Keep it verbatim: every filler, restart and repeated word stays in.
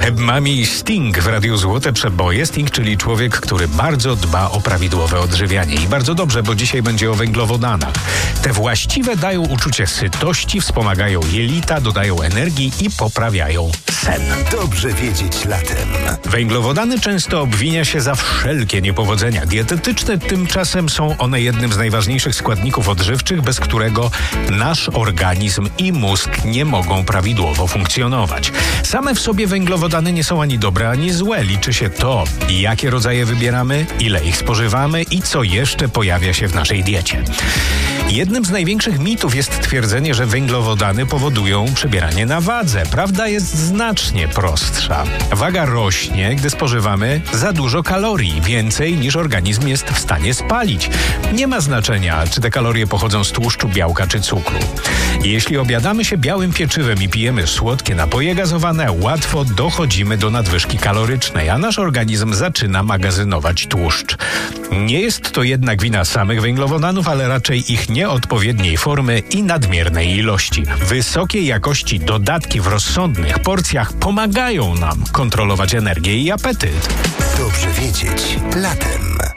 Mami Sting w Radiu Złote Przeboje. Sting, czyli człowiek, który bardzo dba o prawidłowe odżywianie. I bardzo dobrze, bo dzisiaj będzie o węglowodanach. Te właściwe dają uczucie sytości, wspomagają jelita, dodają energii i poprawiają sen. Dobrze wiedzieć latem. Węglowodany często obwinia się za wszelkie niepowodzenia dietetyczne, tymczasem są one jednym z najważniejszych składników odżywczych, bez którego nasz organizm i mózg nie mogą prawidłowo funkcjonować. Same w sobie węglowodany nie są ani dobre, ani złe. Liczy się to, jakie rodzaje wybieramy, ile ich spożywamy i co jeszcze pojawia się w naszej diecie. Jednym z największych mitów jest twierdzenie, że węglowodany powodują przybieranie na wadze. Prawda jest znacznie prostsza. Waga rośnie, gdy spożywamy za dużo kalorii, więcej niż organizm jest w stanie spalić. Nie ma znaczenia, czy te kalorie pochodzą z tłuszczu, białka czy cukru. Jeśli obiadamy się białym pieczywem i pijemy słodkie napoje gazowane, łatwo dochodzimy do nadwyżki kalorycznej, a nasz organizm zaczyna magazynować tłuszcz. Nie jest to jednak wina samych węglowodanów, ale raczej ich nieodpowiedniej formy i nadmiernej ilości. Wysokiej jakości dodatki w rozsądnych porcjach pomagają nam kontrolować energię i apetyt. Dobrze wiedzieć latem.